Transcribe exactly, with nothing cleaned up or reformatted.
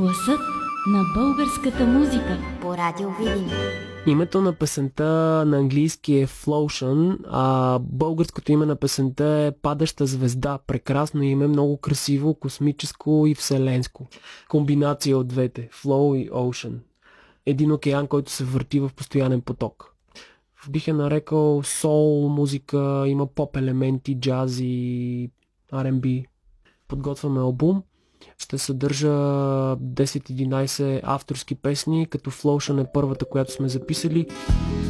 Гласът на българската музика по радио Видин. Името на песента на английски е Flotion, а българското име на песента е Падаща звезда. Прекрасно име, много красиво, космическо и вселенско. Комбинация от двете. Flow и Ocean. Един океан, който се върти в постоянен поток. Бих е нарекал сол музика, има поп елементи, джази, Ар енд Би. Подготвяме албум. Ще съдържа десет-единайсет авторски песни, като Flotion е първата, която сме записали.